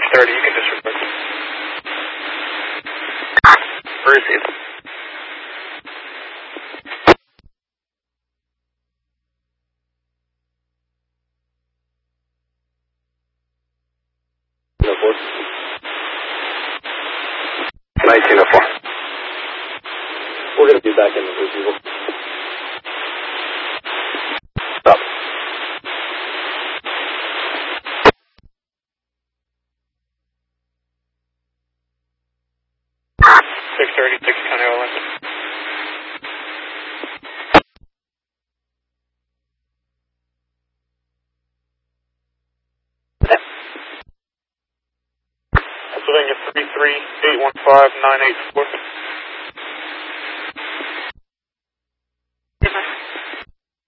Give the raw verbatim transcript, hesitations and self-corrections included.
thirty, you can disregard. Receive. nineteen oh four. We're going to be back in the receiver. Stop. six thirty-six, County Orlando. Pennsylvania three three eight one five nine eight four.